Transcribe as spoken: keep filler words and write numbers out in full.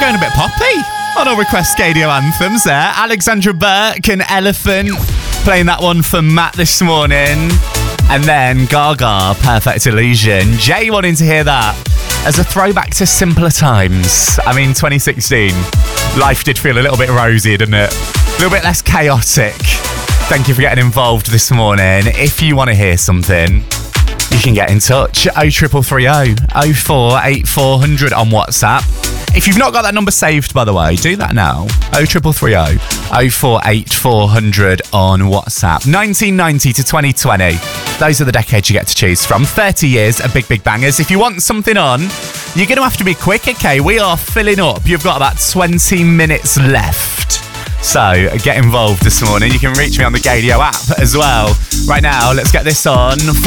going a bit poppy on our Request Gadio anthems there. Alexandra Burke and Elephant playing that one for Matt this morning. And then Gaga, Perfect Illusion. Jay wanting to hear that as a throwback to simpler times. I mean, twenty sixteen, life did feel a little bit rosy, didn't it? A little bit less chaotic. Thank you for getting involved this morning. If you want to hear something, you can get in touch. oh triple three oh, oh four eight four hundred on WhatsApp. If you've not got that number saved, by the way, do that now. oh triple three oh, oh four eight four hundred on WhatsApp. nineteen ninety to twenty twenty. Those are the decades you get to choose from. thirty years of big, big bangers. If you want something on, you're going to have to be quick, okay? We are filling up. You've got about twenty minutes left. So get involved this morning. You can reach me on the Gadio app as well. Right now, let's get this on.